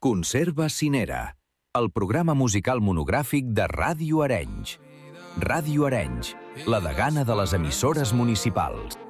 Conserva Cinera, el programa musical monogràfic de Ràdio Arenys. Ràdio Arenys, la degana de les emissores municipals.